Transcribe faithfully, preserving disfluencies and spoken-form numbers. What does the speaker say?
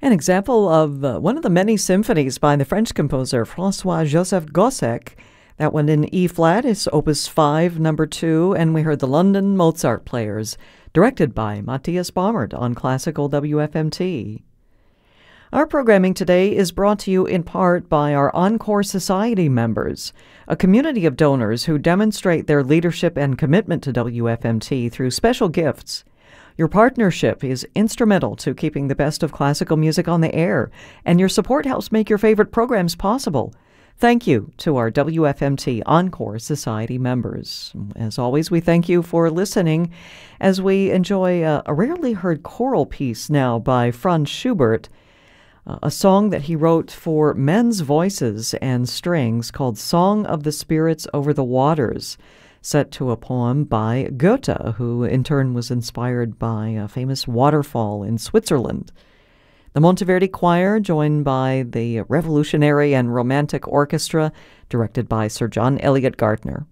An example of uh, one of the many symphonies by the French composer Francois-Joseph Gossec. That one in E-flat is Opus five, number two, and we heard the London Mozart Players, directed by Matthias Baumert on Classical W F M T. Our programming today is brought to you in part by our Encore Society members, a community of donors who demonstrate their leadership and commitment to W F M T through special gifts. Your partnership is instrumental to keeping the best of classical music on the air, and your support helps make your favorite programs possible. Thank you to our W F M T Encore Society members. As always, we thank you for listening as we enjoy a, a rarely heard choral piece now by Franz Schubert, uh, a song that he wrote for men's voices and strings called Song of the Spirits Over the Waters, set to a poem by Goethe, who in turn was inspired by a famous waterfall in Switzerland. The Monteverdi Choir, joined by the Revolutionary and Romantic Orchestra, directed by Sir John Eliot Gardner.